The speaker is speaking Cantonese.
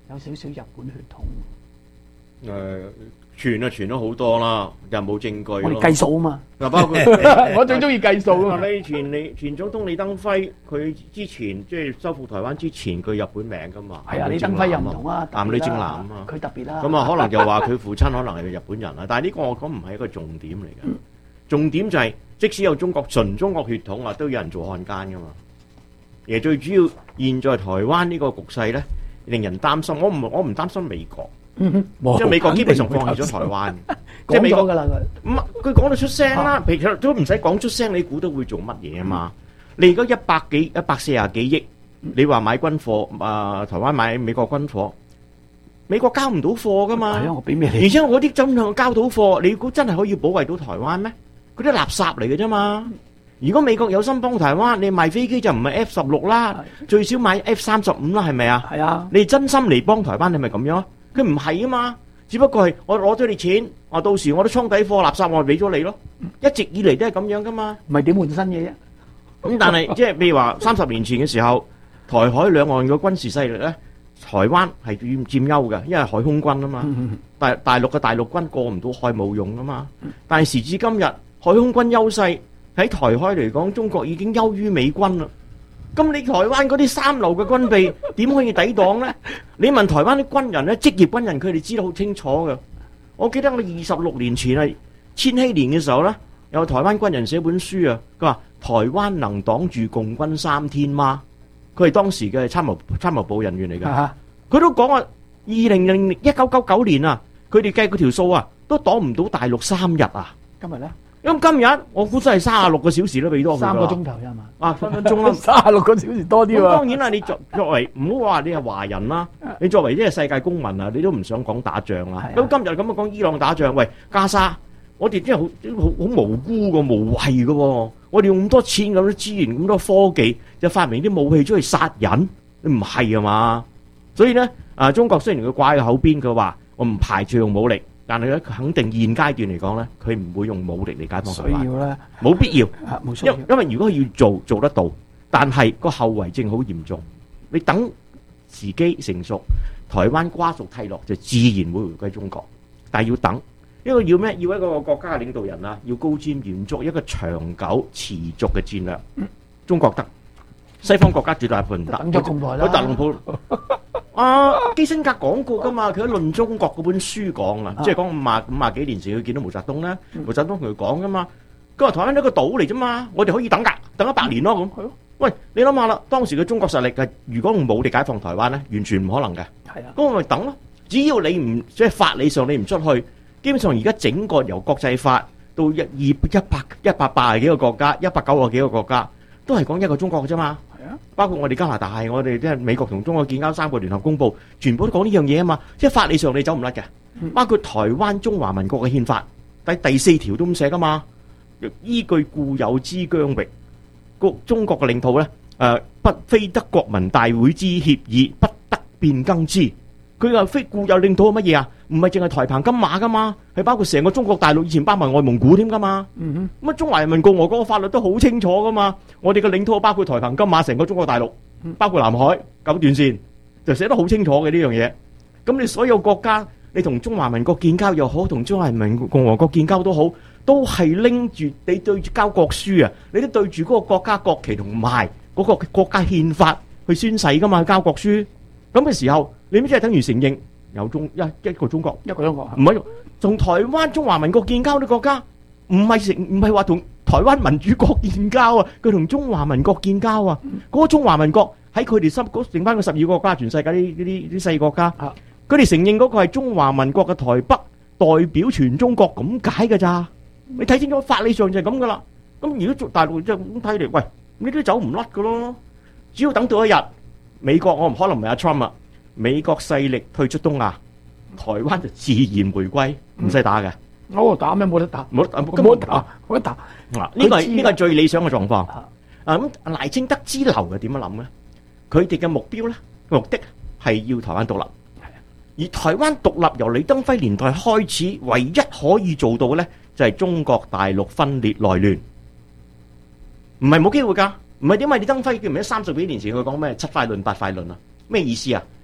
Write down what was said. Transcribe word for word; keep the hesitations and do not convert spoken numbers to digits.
有少少日本血統。 誒、呃，傳啊傳咗好多啦，又冇證據。 我哋計數啊嘛。 嗱，包括我最中意計數啊嘛。 你前你前總統李登輝，佢之前即係收復台灣之前，佢日本名噶嘛。 係啊，李登輝又唔同啊， 岩女正男啊嘛。 佢特別啦。 咁啊，可能就話佢父親可能係日本人啦，但係呢個我講唔係一個重點嚟嘅。嗯、重點就係、是、即使有中國純中國血統啊，都有人做漢奸噶嘛。而最主要，現在台灣呢個局勢咧，令人擔心。我唔我唔擔心美國。嗯、即係美國基本上放棄咗台灣，即係美國噶啦佢。唔係佢講到出聲啦，其實都唔使講出聲，你估到會做乜嘢啊嘛？嗯、你而家一百幾一百四十幾億，你話買軍火啊、呃？台灣買美國軍火，美國交唔到貨噶嘛？係啊，我俾咩你？而且我啲真係交到貨，你估真係可以保衛到台灣咩？嗰啲垃圾嚟嘅啫嘛。如果美國有心幫台灣，你賣飛機就唔係 F 十六啦，最少買 F 三十五啦，係咪啊？係啊。你真心嚟幫台灣，係咪咁樣？佢唔係啊嘛，只不過係我攞咗你錢，我到時我啲倉底貨垃圾我俾咗你咯，一直以嚟都係咁樣噶嘛。唔係點換新嘢啫？咁但係即係譬如話三十年前嘅時候，台海兩岸嘅軍事勢力咧，台灣係佔佔優嘅，因為海空軍啊嘛。大大陸嘅大陸軍過唔到海冇用啊嘛。但係時至今日，海空軍優勢喺台海嚟講，中國已經優於美軍啦。咁你台灣嗰啲三流嘅軍備點可以抵擋呢？你問台灣啲軍人咧，職業軍人佢哋知道好清楚嘅。我記得我二十六年前係千禧年嘅時候咧，有台灣軍人寫本書啊，佢話台灣能擋住共軍三天嗎？佢係當時嘅參謀參謀部人員嚟嘅，佢都講話二零零一九九九年啊，佢哋計嗰條數啊，都擋唔到大陸三日啊。今日咧？咁今日我估真係三十六個小時都俾多佢三個鐘頭啫嘛， 啊分分鐘啦， 三十六個小時多啲喎。 當然啦，你作作為唔好話你係華人啦，你作為即係世界公民啊，你都唔想講打仗啦。咁今日咁樣講伊朗打仗，喂加沙，我哋真係好好好無辜個無謂噶，我哋用咁多錢咁多資源咁多科技，就發明啲武器出去殺人，你唔係啊嘛？所以咧啊，中國雖然佢掛喺口邊，佢話我唔排除用武力。但係咧，肯定現階段嚟講咧，佢唔會用武力嚟解放台灣。需要咧，冇必要。冇需要。因因為如果佢要做做得到，但係個後遺症好嚴重。你等時機成熟，台灣瓜熟蒂落，就自然會回歸中國。但係要等，因為要咩？要一個國家嘅領導人啊，要高瞻遠矚，一個長久持續嘅戰略。嗯、中國得，西方國家絕大部分唔得。等咗咁耐啦。特朗普。啊，基辛格講過噶嘛，佢喺《論中國》嗰本書講啊，即係講五廿五廿幾年前佢見到毛澤東咧，毛澤東同佢講噶嘛，佢話台灣係一個島嚟啫嘛，我哋可以等噶，等一百年咯咁。係咯，喂，你諗下啦，當時嘅中國實力係如果用武力解放台灣咧，完全唔可能嘅。係啊，咁我咪等咯，只要你唔即係法理上你唔出去，基本上而家整個由國際法到一二一百一百八十幾個國家，一百九十幾個國家，都係講一個中國嘅啫嘛。包括我哋加拿大，我哋即係美國同中國建交三個聯合公報，全部都講呢樣嘢啊嘛。即係法理上你走唔甩嘅，包括台灣中華民國嘅憲法第第四條都咁寫噶嘛。依據固有之疆域，國中國嘅領土咧，誒、呃、不非得國民大會之協議，不得變更之。佢話非固有領土係乜嘢啊？唔係淨係台澎金馬噶嘛，係包括成個中國大陸，以前包埋外蒙古添噶嘛。嗯哼，咁啊中華人民共和國嘅法律都好清楚噶嘛。我哋嘅領土包括台澎金馬，成個中國大陸，包括南海九段線，就寫得好清楚嘅呢樣嘢。咁你所有國家，你同中華民國建交又好，同中華人民共和國建交都好，都係拎住你對住交國書啊，你都對住嗰個國家國旗同埋嗰個國家憲法去宣誓噶嘛，交國書。咁嘅時候，你咪即係等於承認有中一一個中國，一個中國，唔係同台灣中華民國建交啲國家，唔係成唔係話同台灣民主國建交啊，佢同中華民國建交啊。嗰個中華民國喺佢哋心嗰剩翻個十二個國家，全世界呢呢啲啲細國家，佢哋承認嗰個係中華民國嘅台北代表全中國咁解㗎咋？你睇清楚法理上就係咁噶啦。咁如果做大陸即係咁睇嚟，喂，你都走唔甩噶咯。只要等到一日。美國我唔可能唔係阿 Trump 啊！美國勢力退出東亞，台灣就自然回歸，唔使打嘅。我打咩？冇得打，冇得冇得打，冇得打。嗱，呢個係呢個係最理想嘅狀況。啊咁，賴清德之流係點樣諗咧？佢哋嘅目標咧，目的係要台灣獨立。而台灣獨立由李登輝年代開始，唯一可以做到嘅咧，就係中國大陸分裂內亂，唔係冇機會㗎。唔係點解李登輝叫唔係三十幾年前佢講咩七塊論八塊論啊？咩意思啊？